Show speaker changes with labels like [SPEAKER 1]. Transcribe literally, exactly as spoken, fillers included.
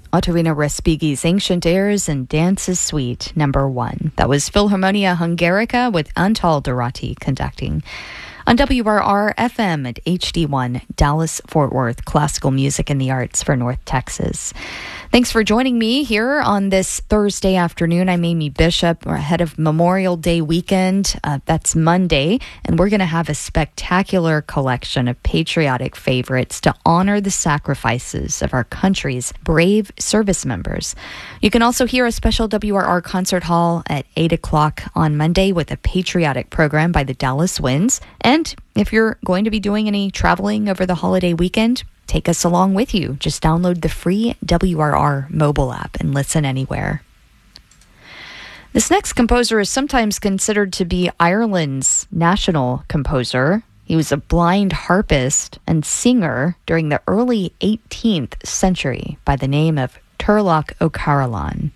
[SPEAKER 1] Ottavina Respighi's Ancient Airs and Dances Suite, number one. That was Philharmonia Hungarica with Antal Dorati conducting. On W R R F M at H D one, Dallas-Fort Worth, classical music and the arts for North Texas. Thanks for joining me here on this Thursday afternoon. I'm Amy Bishop. We're ahead of Memorial Day weekend. Uh, that's Monday, and we're going to have a spectacular collection of patriotic favorites to honor the sacrifices of our country's brave service members. You can also hear a special W R R concert hall at eight o'clock on Monday with a patriotic program by the Dallas Winds. And if you're going to be doing any traveling over the holiday weekend, take us along with you. Just download the free W R R mobile app and listen anywhere. This next composer is sometimes considered to be Ireland's national composer. He was a blind harpist and singer during the early eighteenth century by the name of Turlough O'Carolan.